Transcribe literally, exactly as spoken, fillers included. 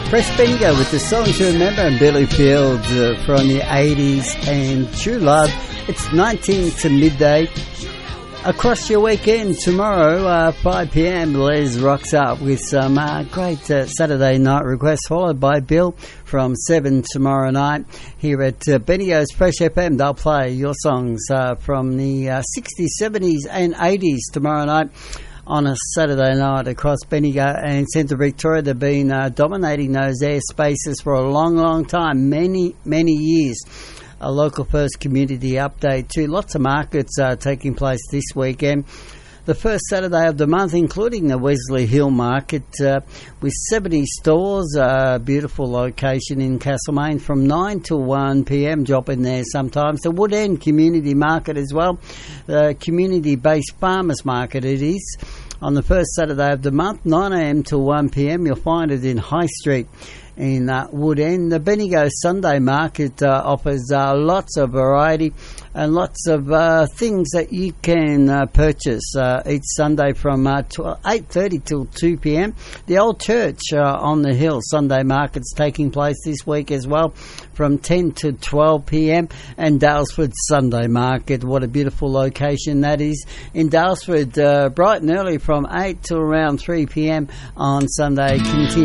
Fresh Bendigo with the song to remember, and Billy Fields uh, from the eighties and True Love. It's nineteen to midday. Across your weekend tomorrow, uh, five p.m, Les rocks up with some uh, great uh, Saturday night requests, followed by Bill from seven tomorrow night here at uh, Bendigo's Fresh F M. They'll play your songs uh, from the uh, sixties, seventies and eighties tomorrow night on a Saturday night across Bendigo and Central Victoria. They've been uh, dominating those air spaces for a long, long time, many, many years. A local first community update too. Lots of markets uh, taking place this weekend. The first Saturday of the month, including the Wesley Hill Market, uh, with seventy stores, a uh, beautiful location in Castlemaine from nine to one p.m. Drop in there sometimes. The Wood End Community Market as well, the community-based farmers market it is. On the first Saturday of the month, nine a.m. to one p.m, you'll find it in High Street in uh, Wood End. The Bendigo Sunday Market uh, offers uh, lots of variety and lots of uh, things that you can uh, purchase uh, each Sunday from uh, eight thirty till two p.m. The Old Church uh, on the Hill Sunday Market's taking place this week as well from ten to twelve p.m. And Dalesford Sunday Market, what a beautiful location that is in Dalesford, uh, bright and early from eight till around three p.m. on Sunday. Continue